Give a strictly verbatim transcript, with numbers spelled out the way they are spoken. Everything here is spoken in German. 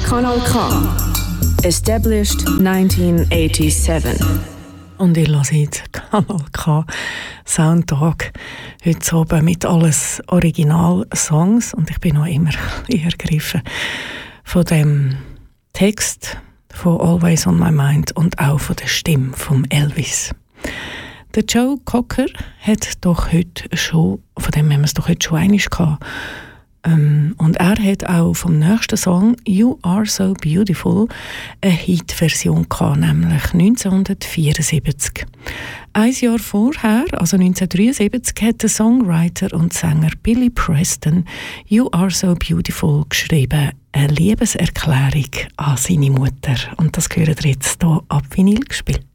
Kanal K. Established nineteen eighty-seven. Und ihr hört Kanal K Soundtag heute oben mit alles Original-Songs. Und ich bin noch immer ergriffen von dem Text von Always on My Mind und auch von der Stimme von Elvis. Der Joe Cocker hat doch heute schon, von dem haben wir es doch heute schon einmal gehabt, ähm, und er hat auch vom nächsten Song You Are So Beautiful eine Hit-Version gehabt, nämlich neunzehnhundertvierundsiebzig. Ein Jahr vorher, also neunzehnhundertdreiundsiebzig, hat der Songwriter und Sänger Billy Preston You Are So Beautiful geschrieben, eine Liebeserklärung an seine Mutter. Und das gehört jetzt hier ab Vinyl gespielt.